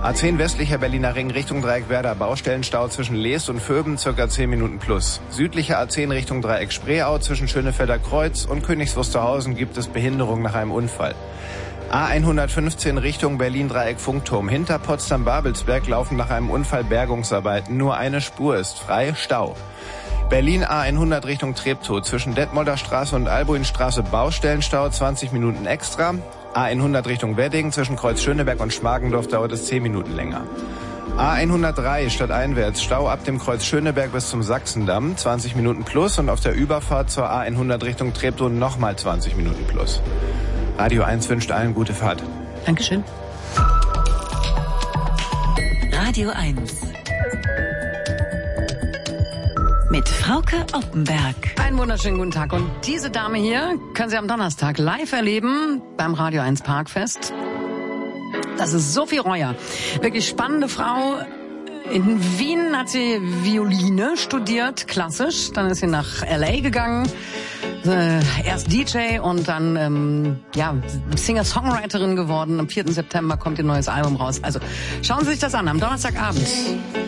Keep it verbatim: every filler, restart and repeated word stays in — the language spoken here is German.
A zehn westlicher Berliner Ring Richtung Dreieck Werder, Baustellenstau zwischen Leest und Vöben, circa zehn Minuten plus. Südlicher A zehn Richtung Dreieck Spreeau zwischen Schönefelder Kreuz und Königs Wusterhausen gibt es Behinderung nach einem Unfall. A hundertfünfzehn Richtung Berlin-Dreieck Funkturm. Hinter Potsdam-Babelsberg laufen nach einem Unfall Bergungsarbeiten. Nur eine Spur ist frei, Stau. Berlin A hundert Richtung Treptow. Zwischen Detmolder Straße und Albuinstraße Baustellenstau, zwanzig Minuten extra. A hundert Richtung Wedding. Zwischen Kreuz Schöneberg und Schmargendorf dauert es zehn Minuten länger. A hundertdrei stadteinwärts. Stau ab dem Kreuz Schöneberg bis zum Sachsendamm, zwanzig Minuten plus. Und auf der Überfahrt zur A hundert Richtung Treptow nochmal zwanzig Minuten plus. Radio eins wünscht allen gute Fahrt. Dankeschön. Radio eins. Mit Frauke Oppenberg. Einen wunderschönen guten Tag. Und diese Dame hier können Sie am Donnerstag live erleben beim Radio eins Parkfest. Das ist Sophie Reuer. Wirklich spannende Frau. In Wien hat sie Violine studiert, klassisch. Dann ist sie nach L A gegangen. Äh, erst D J und dann ähm, ja, Singer-Songwriterin geworden. Am vierten September kommt ihr neues Album raus. Also schauen Sie sich das an, am Donnerstagabend.